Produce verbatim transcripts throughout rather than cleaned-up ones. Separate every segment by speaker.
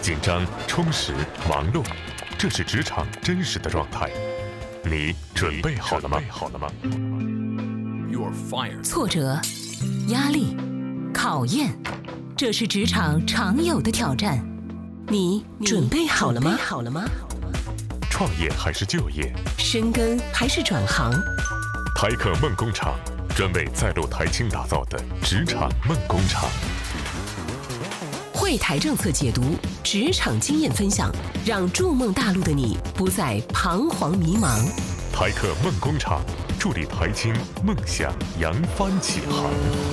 Speaker 1: 紧张、充实、忙碌，这是职场真实的状态。你准备好了吗？好了吗？
Speaker 2: 挫折、压力、考验，这是职场常有的挑战。你准备好了吗？好了吗？
Speaker 1: 创业还是就业？
Speaker 2: 深耕还是转行？
Speaker 1: 台客梦工厂，专为在路台青打造的职场梦工厂。
Speaker 2: 汇台政策解读，职场经验分享，让筑梦大陆的你不再彷徨迷茫。
Speaker 1: 台客梦工厂，助力台青梦想扬帆起航。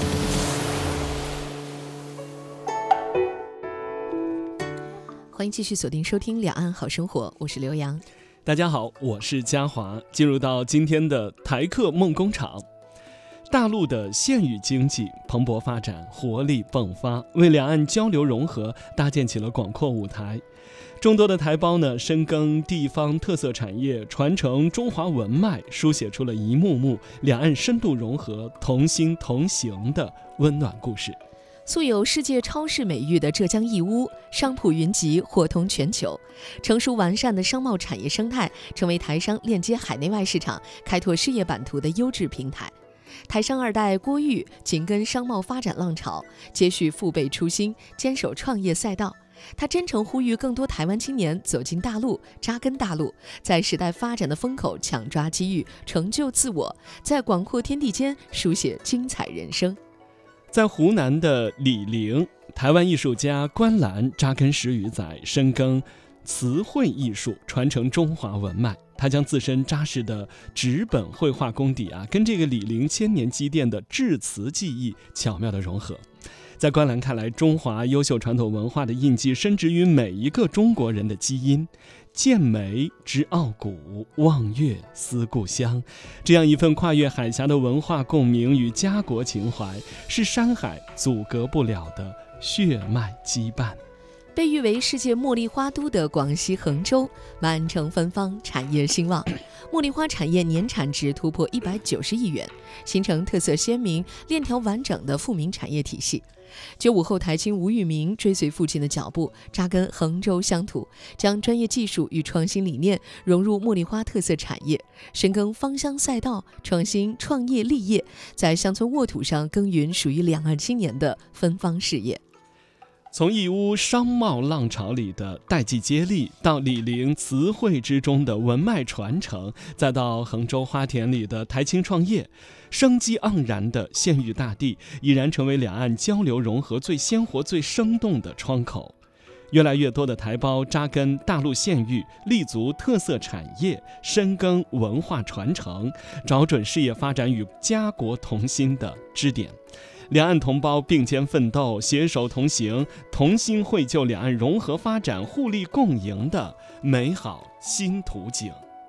Speaker 3: 欢迎继续锁定收听《两岸好生活》，我是刘洋。
Speaker 4: 大家好，我是嘉华。进入到今天的台客梦工厂。大陆的县域经济蓬勃发展，活力迸发，为两岸交流融合搭建起了广阔舞台。众多的台胞呢，深耕地方特色产业，传承中华文脉，书写出了一幕幕两岸深度融合、同心同行的温暖故事。
Speaker 3: 素有世界超市美誉的浙江义乌，商铺云集，货通全球，成熟完善的商贸产业生态，成为台商链接海内外市场、开拓事业版图的优质平台。台商二代郭玉紧跟商贸发展浪潮，接续父辈初心，坚守创业赛道。他真诚呼吁更多台湾青年走进大陆，扎根大陆，在时代发展的风口抢抓机遇，成就自我，在广阔天地间书写精彩人生。
Speaker 4: 在湖南的醴陵，台湾艺术家关澜扎根十余载，深耕词汇艺术，传承中华文脉。他将自身扎实的纸本绘画功底啊，跟这个醴陵千年积淀的制词技艺巧妙的融合。在关澜看来，中华优秀传统文化的印记深植于每一个中国人的基因。见梅知傲骨，望月思故乡，这样一份跨越海峡的文化共鸣与家国情怀，是山海阻隔不了的血脉羁绊。
Speaker 3: 被誉为世界茉莉花都的广西衡州，满城芬芳，产业兴旺。茉莉花产业年产值突破一百九十亿元，形成特色鲜明、链条完整的富民产业体系。九五后台青吴玉明追随父亲的脚步，扎根衡州乡土，将专业技术与创新理念融入茉莉花特色产业，深耕芳香赛道，创新创业立业，在乡村沃土上耕耘属于两岸青年的芬芳事业。
Speaker 4: 从义乌商贸浪潮里的代际接力，到醴陵词汇之中的文脉传承，再到衡州花田里的台青创业，生机盎然的县域大地已然成为两岸交流融合最鲜活、最生动的窗口。越来越多的台胞扎根大陆县域，立足特色产业，深耕文化传承，找准事业发展与家国同心的支点。两岸同胞并肩奋斗，携手同行，同心绘就两岸融合发展、互利共赢的美好新图景。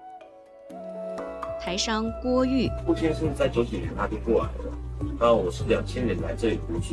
Speaker 5: 台商郭玉，
Speaker 6: 父亲是在九几年他就过来了，然后我是两千年来这里读书。